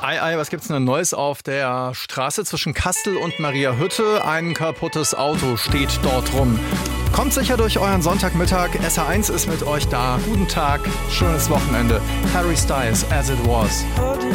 Ei, was gibt's denn Neues auf der Straße zwischen Kastel und Mariahütte? Ein kaputtes Auto steht dort rum. Kommt sicher durch euren Sonntagmittag. SR1 ist mit euch da. Guten Tag, schönes Wochenende. Harry Styles, As It Was.